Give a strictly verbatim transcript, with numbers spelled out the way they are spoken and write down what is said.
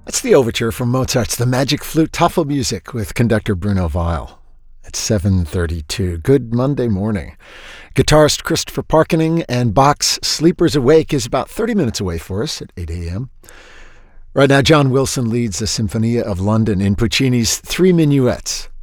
That's the overture from Mozart's The Magic Flute Tafelmusik with conductor Bruno Weil. It's seven thirty-two. Good Monday morning. Guitarist Christopher Parkening and Bach's Sleepers Awake is about thirty minutes away for us at eight a.m. Right now, John Wilson leads the Sinfonia of London in Puccini's Three Minuets.